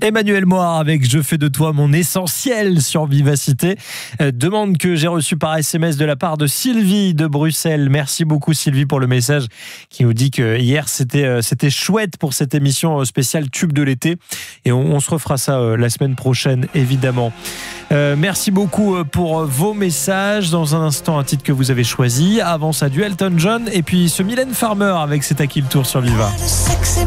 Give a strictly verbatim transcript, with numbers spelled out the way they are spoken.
Emmanuel Moir avec Je fais de toi mon essentiel sur Vivacité. Euh, demande que j'ai reçue par S M S de la part de Sylvie de Bruxelles. Merci beaucoup Sylvie pour le message qui nous dit que hier c'était, euh, c'était chouette pour cette émission spéciale Tube de l'été. Et on, on se refera ça euh, la semaine prochaine évidemment. Euh, merci beaucoup pour vos messages. Dans un instant, un titre que vous avez choisi. Avant ça, du Elton John et puis ce Mylène Farmer avec C'est à qui le tour sur Viva.